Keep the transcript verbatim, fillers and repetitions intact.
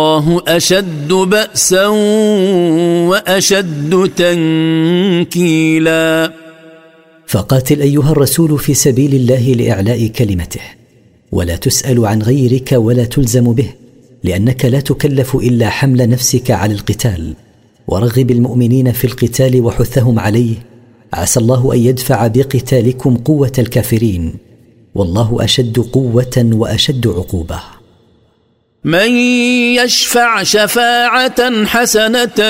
الله أشد بأسا وأشد تنكيلا. فقاتل أيها الرسول في سبيل الله لإعلاء كلمته، ولا تسأل عن غيرك ولا تلزم به، لأنك لا تكلف إلا حمل نفسك على القتال. ورغب المؤمنين في القتال وحثهم عليه، عسى الله أن يدفع بقتالكم قوة الكافرين، والله أشد قوة وأشد عقوبة. من يشفع شفاعة حسنة